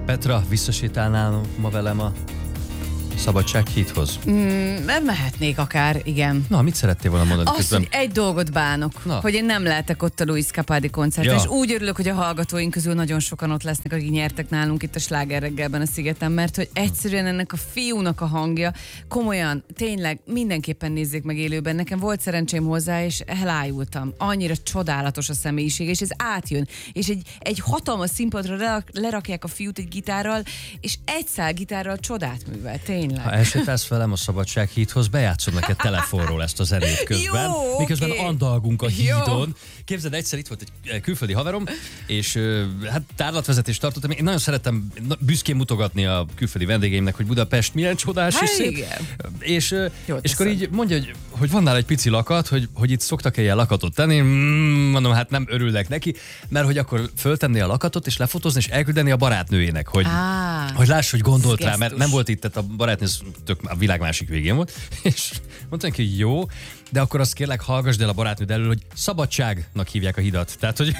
Petra, visszasétálnál ma velem a Szabadsághídhoz? Nem mehetnék akár, igen. Na, mit szerettél volna mondani Azt, közben? hogy egy dolgot bánok, hogy én nem lehetek ott a Luis Capaldi koncerten, és úgy örülök, hogy a hallgatóink közül nagyon sokan ott lesznek, akik nyertek nálunk itt a Sláger reggelben a Szigeten, mert hogy egyszerűen ennek a fiúnak a hangja, komolyan, tényleg mindenképpen nézzék meg élőben. Nekem volt szerencsém hozzá, és elájultam. Annyira csodálatos a személyiség, és ez átjön. És egy hatalmas színpadra lerakják a fiút egy gitárral, és egy szál gitárral csodát művel, tényleg. Ha elsétálsz velem a Szabadsághídhoz, bejátszom neked telefonról ezt a zenét közben. Jó, miközben oké. andalgunk a hídon. Képzeld, egyszer itt volt egy külföldi haverom, és hát tárlatvezetést tartottam. Én nagyon szerettem büszkén mutogatni a külföldi vendégeimnek, hogy Budapest milyen csodás és szép. És akkor így mondja, hogy van nála egy pici lakat, hogy itt szoktak-e ilyen lakatot tenni. Mondom, hát nem örülnek neki, mert hogy akkor föltenni a lakatot, és lefotózni, és elküldeni a barátnőjének, hogy láss, hogy gondolt rá, mert nem volt itt, tehát a barátnő a világ másik végén volt, és mondtam neki, hogy jó, de akkor azt kérlek, hallgassd el a barátnőd elől, hogy Szabadságnak hívják a hidat. Tehát, hogy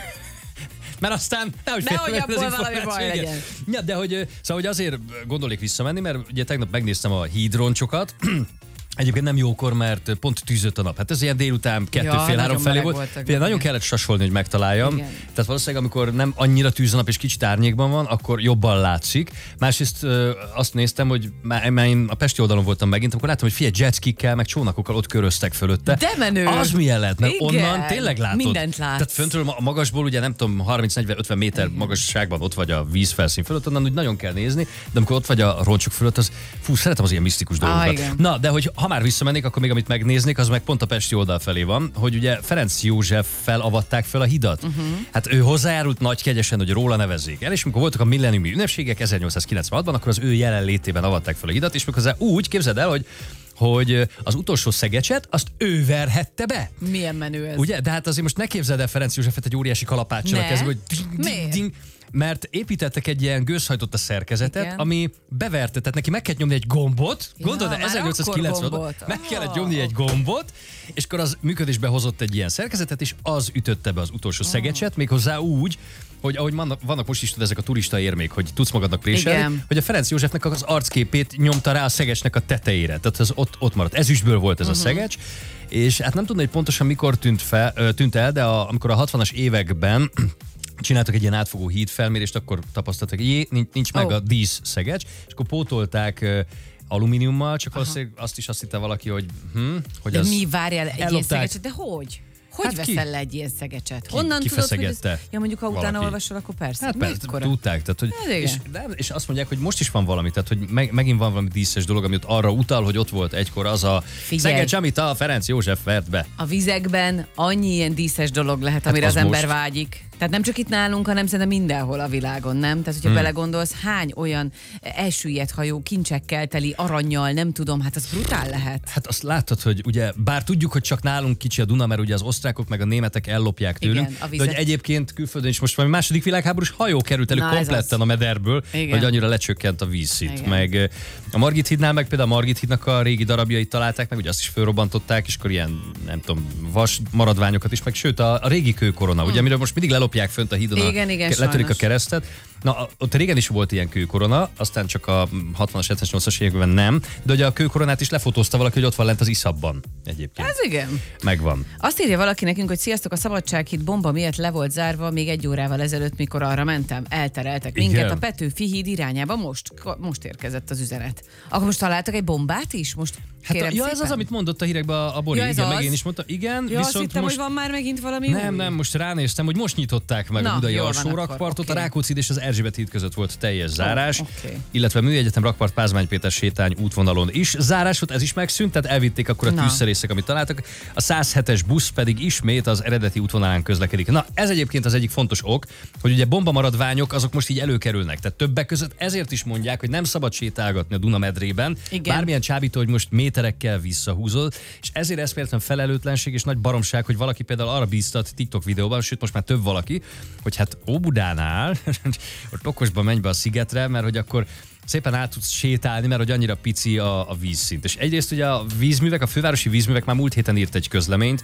mert aztán nehogy abból valami baj legyen. Ja, de hogy, szóval, hogy azért gondolnék visszamenni, mert ugye tegnap megnéztem a hídroncsokat. Egyébként nem jókor, mert pont tűzött a nap. Hát ez ilyen délután 2-3 felé volt. Nagyon kellett sasolni, hogy megtaláljam. Igen. Tehát valószínűleg, amikor nem annyira tűz a nap és kicsit árnyékban van, akkor jobban látszik. Másrészt azt néztem, hogy már én a pesti oldalon voltam megint, akkor láttam, hogy figyelj, jetskikkel, meg csónakokkal ott köröztek fölötte. De menő! Az milyen lehet, mert igen. onnan tényleg látod. Mindent látsz. Tehát föntről a magasból, ugye nem tudom, 30-40-50 méter igen. magasságban ott vagy a vízfelszín fölött, onnan úgy nagyon kell nézni, de amikor ott vagy a roncsok fölött, az szeretem az ilyen misztikus dolgokat. Na, de hogy ha már visszamennék, akkor még amit megnéznék, az meg pont a pesti oldal felé van, hogy ugye Ferenc Józseffel avatták fel a hidat. Hát ő hozzájárult nagy kegyesen, hogy róla nevezzék el, és amikor voltak a millenniumi ünnepségek 1896-ban, akkor az ő jelenlétében avatták fel a hidat, és méghozzá úgy képzeld el, hogy az utolsó szegecset, azt ő verhette be. Milyen menő ez. Ugye? De hát azért most ne képzeld el Ferenc Józseffet egy óriási kalapáccsal a kezbe, hogy ding, mert építettek egy ilyen gőzhajtott a szerkezetet, igen. ami beverte, tehát neki meg kellett nyomni egy gombot, gondolod, 1890-ban meg kellett nyomni egy gombot, és akkor az működésbe hozott egy ilyen szerkezetet, és az ütötte be az utolsó szegecset, méghozzá úgy, hogy ahogy vannak most is ezek a turista érmék, hogy tudsz magadnak préselni, hogy a Ferenc Józsefnek az arcképét nyomta rá a szegecsnek a tetejére. Tehát ez ott maradt. Ezüstből volt ez a szegecs, és hát nem tudni, hogy pontosan mikor tűnt el, de amikor a 60-as években csináltak egy ilyen átfogó hídfelmérést, akkor tapasztaltak, hogy nincs meg a díszszegecs, és akkor pótolták alumíniummal, csak azt hitte valaki, hogy de az mi várjál egy ellopták. ilyen szegecset? De hogy? Hogy veszel le egy ilyen szegecset? Honnan ki tudod, hogy feszegette? Ja, mondjuk, ha utána olvasol, akkor persze. Hát persze, tudták. Tehát, hogy, és azt mondják, hogy most is van valami, tehát hogy megint van valami díszes dolog, ami ott arra utal, hogy ott volt egykor az a szegecs, amit a Ferenc József vert be. A vizekben annyi ilyen díszes dolog lehet, amire az ember vágyik. Tehát nem csak itt nálunk, hanem szerintem mindenhol a világon, nem? Tehát, hogyha belegondolsz, hány olyan elsüllyedt hajó, kincsekkel teli, arannyal, nem tudom, hát az brutál lehet. Hát azt láttad, hogy ugye, bár tudjuk, hogy csak nálunk kicsi a Duna, mert ugye az osztrákok meg a németek ellopják tőlünk, igen, de hogy egyébként külföldön is most valami második világháborús hajó került elő kompletten a mederből, hogy annyira lecsökkent a vízszint. Igen. Meg a Margit hídnál meg például a Margit hídnak a régi darabjait találták, meg ugye azt is fölrobbantották, és akkor ilyen, nem tudom, vas maradványokat is, meg sőt a régi kőkorona, ugye, amiről most mindig lopják fönt a hídon, letörik a keresztet. Na, ott régen is volt ilyen kőkorona, aztán csak a 60-as, 70-es, 80-as években nem, de ugye a kőkoronát is lefotózta valaki, hogy ott van lent az iszapban egyébként. Ez igen. Megvan. Azt írja valaki nekünk, hogy sziasztok, a Szabadsághíd bomba miatt le volt zárva még 1 órával ezelőtt, mikor arra mentem. Eltereltek minket a Petőfi híd irányába, most érkezett az üzenet. Akkor most találtak egy bombát is? Most hát, ez az, amit mondott a hírekben a Bori, igen, meg én is mondtam. Igen, viszont azt hittem, most... hogy van már megint valami Nem, most ránéztem, hogy most nyitották meg a budai alsó rakpartot, a Rákóczi és az Erzsébet híd között volt teljes zárás, illetve a Műegyetem rakpart Pázmány Péter sétány útvonalon is zárás volt, ez is megszűnt, tehát elvitték akkor a tűzszerészek, amit találtak. A 107-es busz pedig ismét az eredeti útvonalán közlekedik. Na, ez egyébként az egyik fontos ok, hogy ugye bombamaradványok azok most így előkerülnek. Tehát többek között ezért is mondják, hogy nem szabad sétálgatni a Duna medrében. Bármilyen csábító, hogy most méterekkel visszahúzol, és ezért eszméletlen felelőtlenség és nagy baromság, hogy valaki például arra bíztat TikTok videóban, sőt most már több valaki, hogy hát Óbudánál, ott okosban menj be a szigetre, mert hogy akkor szépen át tudsz sétálni, mert hogy annyira pici a vízszint. És egyrészt ugye a vízművek, a fővárosi vízművek már múlt héten írt egy közleményt,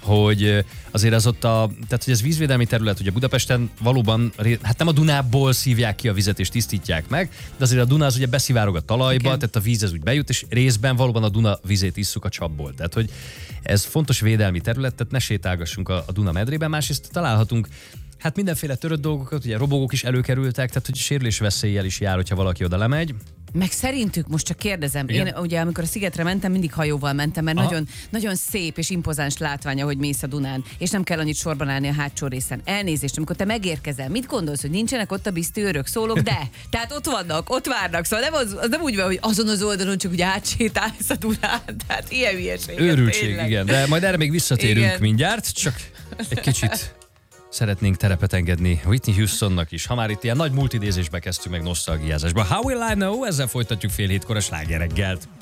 hogy azért az ott tehát hogy ez vízvédelmi terület, ugye Budapesten valóban, hát nem a Dunából szívják ki a vizet és tisztítják meg, de azért a Duna az ugye beszivárog a talajba, igen. Tehát a víz ez úgy bejut, és részben valóban a Duna vizét isszuk a csapból. Tehát, hogy ez fontos védelmi terület, tehát ne sétálgassunk a Duna medrében, másrészt találhatunk hát mindenféle törött dolgokat, ugye robogók is előkerültek, tehát hogy sérülésveszéllyel is jár, hogyha valaki oda lemegy. Meg szerintük, most csak kérdezem, igen. Én ugye amikor a szigetre mentem, mindig hajóval mentem, mert nagyon, nagyon szép és impozáns látvány, ahogy mész a Dunán, és nem kell annyit sorban állni a hátsó részen. Elnézést, amikor te megérkezel, mit gondolsz, hogy nincsenek ott a biztű őrök? Szólok, de, tehát ott vannak, ott várnak, szóval nem az nem úgy van, hogy azon az oldalon csak úgy átsétálsz a Dunán, tehát ilyen hülyeség. Őrültség, tényleg. Igen, de majd erre még visszatérünk igen. mindjárt, csak egy kicsit szeretnénk terepet engedni Whitney Houstonnak is. Ha már itt ilyen nagy multidézésbe kezdtünk meg nosztalgiázásba. How will I know? Ezzel folytatjuk fél hétkor a Sláger reggelt.